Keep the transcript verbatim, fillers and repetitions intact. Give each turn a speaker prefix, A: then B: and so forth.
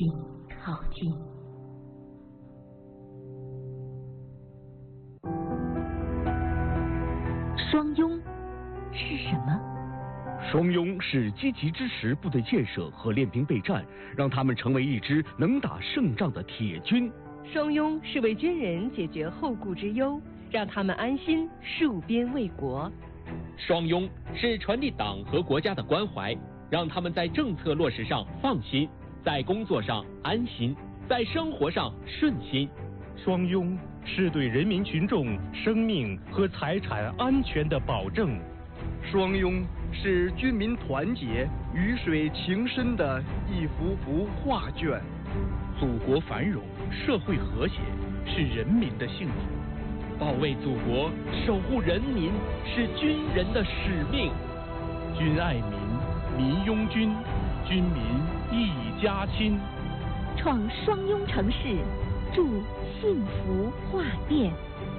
A: 近靠近。双拥是什么？
B: 双拥是积极支持部队建设和练兵备战，让他们成为一支能打胜仗的铁军。
C: 双拥是为军人解决后顾之忧，让他们安心戍边卫国。
D: 双拥是传递党和国家的关怀，让他们在政策落实上放心，在工作上安心，在生活上顺心。
E: 双拥是对人民群众生命和财产安全的保证。
F: 双拥是军民团结、鱼水情深的一幅幅画卷。
G: 祖国繁荣，社会和谐，是人民的幸福。
D: 保卫祖国，守护人民，是军人的使命。
E: 军爱民，民拥军，军民一家亲。
A: 创双拥城市，筑幸福画电。